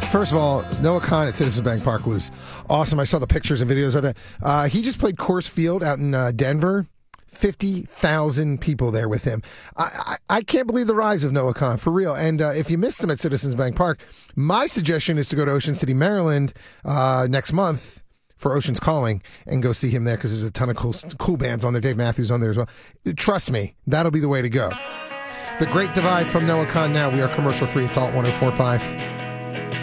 First of all, Noah Kahan at Citizens Bank Park was awesome. I saw the pictures and videos of it. He just played Coors Field out in Denver. 50,000 people there with him. I can't believe the rise of Noah Kahan, for real. And if you missed him at Citizens Bank Park, my suggestion is to go to Ocean City, Maryland next month for Ocean's Calling and go see him there because there's a ton of cool bands on there. Dave Matthews on there as well. Trust me, that'll be the way to go. The Great Divide from Noah Kahan now. We are commercial free. It's Alt 104.5.